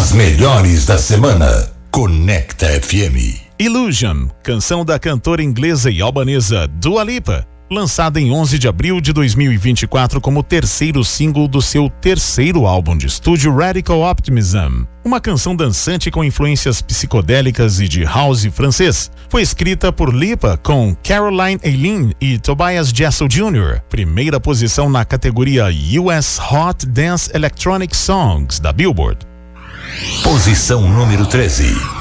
As melhores da semana. Conecta FM. Illusion, canção da cantora inglesa e albanesa Dua Lipa, lançada em 11 de abril de 2024 como terceiro single do seu terceiro álbum de estúdio Radical Optimism. Uma canção dançante com influências psicodélicas e de house francês. Foi escrita por Lipa com Caroline Eileen e Tobias Jessel Jr., primeira posição na categoria US Hot Dance Electronic Songs da Billboard. Posição número 13.